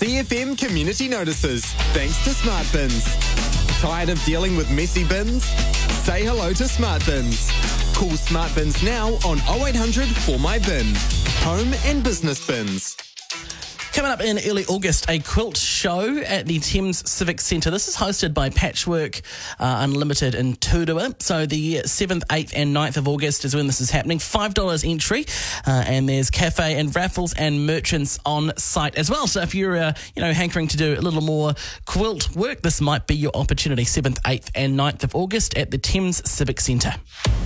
CFM community notices, thanks to Smart Bins. Tired of dealing with messy bins? Say hello to Smart Bins. Call Smart Bins now on 0800 for my bin. Home and business bins. Coming up in early August, a quilt show at the Thames Civic Centre. This is hosted by Patchwork Unlimited in Tūrua. So the 7th, 8th and 9th of August is when this is happening. $5 entry, and there's cafe and raffles and merchants on site as well. So if you're hankering to do a little more quilt work, this might be your opportunity. 7th, 8th and 9th of August at the Thames Civic Centre.